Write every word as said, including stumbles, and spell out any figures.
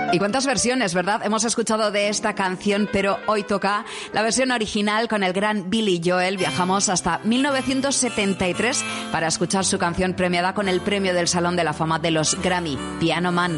Y cuántas versiones, ¿verdad? Hemos escuchado de esta canción, pero hoy toca la versión original con el gran Billy Joel. Viajamos hasta mil novecientos setenta y tres para escuchar su canción premiada con el premio del Salón de la Fama de los Grammy, Piano Man.